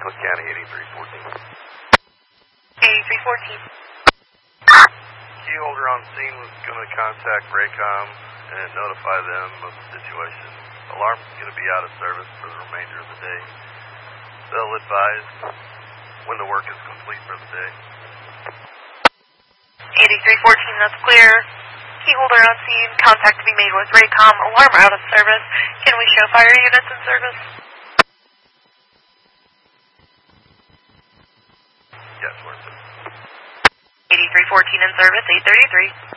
Cook County 8314. 8314. Key holder on scene was going to contact Raycom and notify them of the situation. Alarm is going to be out of service for the remainder of the day. They'll advise when the work is complete for the day. 8314, that's clear. Key holder on scene, contact to be made with Raycom, alarm out of service. Can we show fire units in service? Yes, we're in service. 8314 in service, 833.